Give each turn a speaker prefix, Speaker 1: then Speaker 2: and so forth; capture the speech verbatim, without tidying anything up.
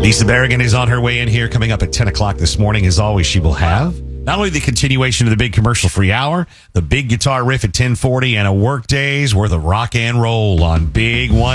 Speaker 1: Lisa Berrigan is on her way in here, coming up at ten o'clock this morning. As always, she will have not only the continuation of the big commercial-free hour, the big guitar riff at ten forty, and a work day's worth of rock and roll on Big one